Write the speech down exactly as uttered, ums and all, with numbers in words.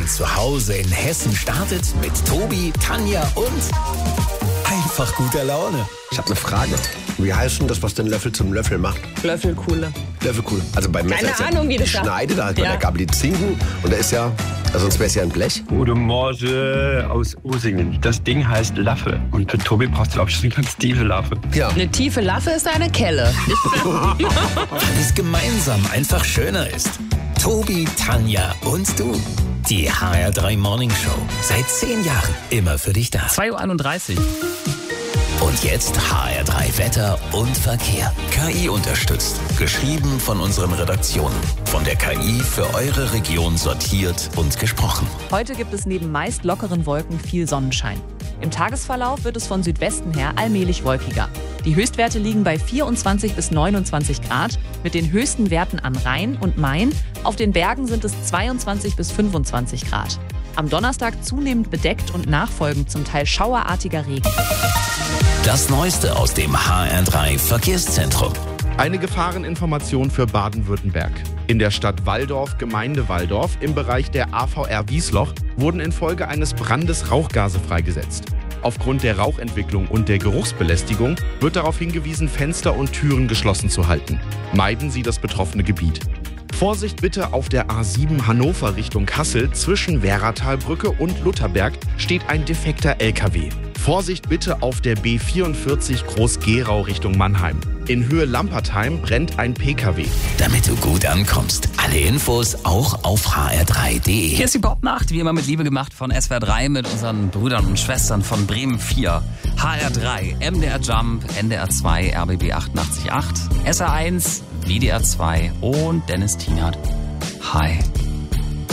Morgen zu Hause in Hessen startet mit Tobi, Tanja und einfach guter Laune. Ich habe eine Frage. Wie heißt denn das, was den Löffel zum Löffel macht? Löffelkuhle. Löffelkuhle. Also beim Messer Keine ist ja, Ahnung, wie das ich sagt. schneide da halt bei Ja. der Gabel die Zinken und da ist ja, also sonst wäre es ja ein Blech. Gute Morgen aus Usingen. Das Ding heißt Laffe. Und für Tobi brauchst du, glaube ich, eine ganz tiefe Laffe. Ja. Eine tiefe Laffe ist eine Kelle. Weil es gemeinsam einfach schöner ist. Tobi, Tanja und du. Die H R drei Morning Show. Seit zehn Jahren immer für dich da. zwei Uhr einunddreißig. Und jetzt H R drei Wetter und Verkehr. K I unterstützt. Geschrieben von unseren Redaktionen. Von der K I für eure Region sortiert und gesprochen. Heute gibt es neben meist lockeren Wolken viel Sonnenschein. Im Tagesverlauf wird es von Südwesten her allmählich wolkiger. Die Höchstwerte liegen bei vierundzwanzig bis neunundzwanzig Grad, mit den höchsten Werten an Rhein und Main. Auf den Bergen sind es zweiundzwanzig bis fünfundzwanzig Grad. Am Donnerstag zunehmend bedeckt und nachfolgend zum Teil schauerartiger Regen. Das Neueste aus dem H R drei Verkehrszentrum. Eine Gefahreninformation für Baden-Württemberg. In der Stadt Walldorf, Gemeinde Walldorf, im Bereich der A V R Wiesloch, wurden infolge eines Brandes Rauchgase freigesetzt. Aufgrund der Rauchentwicklung und der Geruchsbelästigung wird darauf hingewiesen, Fenster und Türen geschlossen zu halten. Meiden Sie das betroffene Gebiet. Vorsicht bitte auf der A sieben Hannover Richtung Kassel. Zwischen Werratalbrücke und Lutherberg steht ein defekter L K W. Vorsicht bitte auf der B vierundvierzig Groß-Gerau Richtung Mannheim. In Höhe Lampertheim brennt ein P K W. Damit du gut ankommst. Alle Infos auch auf h r drei punkt d e. Hier ist die Popnacht, wie immer mit Liebe gemacht von S W R drei mit unseren Brüdern und Schwestern von Bremen vier. H R drei, M D R Jump, N D R zwei, R B B achtundachtzig Komma acht, S R eins, W D R zwei und Dennis Tienert. Hi.